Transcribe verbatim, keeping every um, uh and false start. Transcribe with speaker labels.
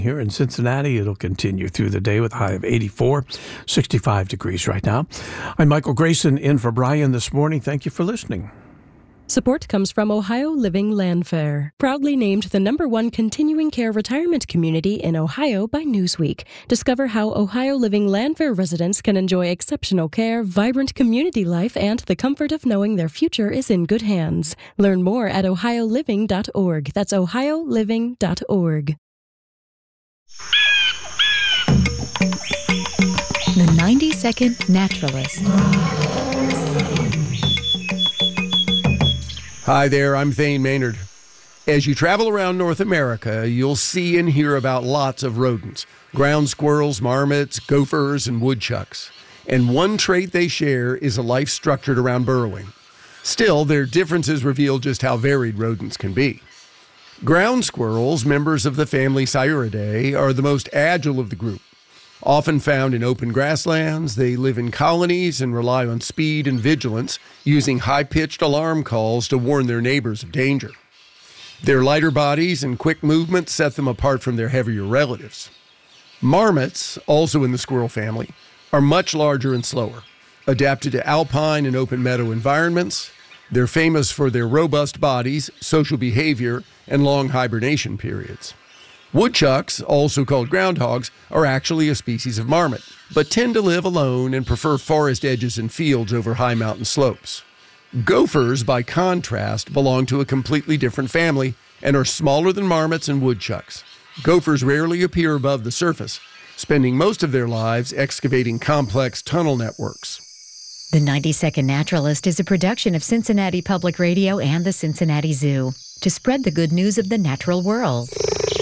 Speaker 1: Here in Cincinnati, it'll continue through the day with a high of eighty-four, sixty-five degrees right now. I'm Michael Grayson in for Brian this morning. Thank you for listening.
Speaker 2: Support comes from Ohio Living Landfair, proudly named the number one continuing care retirement community in Ohio by Newsweek. Discover how Ohio Living Landfair residents can enjoy exceptional care, vibrant community life, and the comfort of knowing their future is in good hands. Learn more at ohio living dot org. That's ohio living dot org.
Speaker 3: The ninety second Naturalist.
Speaker 4: Hi there, I'm Thane Maynard. As you travel around North America, you'll see and hear about lots of rodents. Ground squirrels, marmots, gophers, and woodchucks. And one trait they share is a life structured around burrowing. Still, their differences reveal just how varied rodents can be. Ground squirrels, members of the family Sciuridae, are the most agile of the group. Often found in open grasslands, they live in colonies and rely on speed and vigilance, using high-pitched alarm calls to warn their neighbors of danger. Their lighter bodies and quick movements set them apart from their heavier relatives. Marmots, also in the squirrel family, are much larger and slower. Adapted to alpine and open meadow environments, they're famous for their robust bodies, social behavior, and long hibernation periods. Woodchucks, also called groundhogs, are actually a species of marmot, but tend to live alone and prefer forest edges and fields over high mountain slopes. Gophers, by contrast, belong to a completely different family and are smaller than marmots and woodchucks. Gophers rarely appear above the surface, spending most of their lives excavating complex tunnel networks.
Speaker 3: The ninety second Naturalist is a production of Cincinnati Public Radio and the Cincinnati Zoo to spread the good news of the natural world.